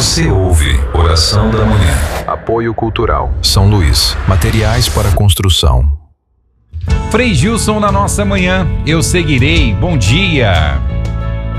Você ouve Oração da Manhã. Apoio Cultural São Luís. Materiais para construção. Frei Gilson na nossa manhã. Eu seguirei. Bom dia.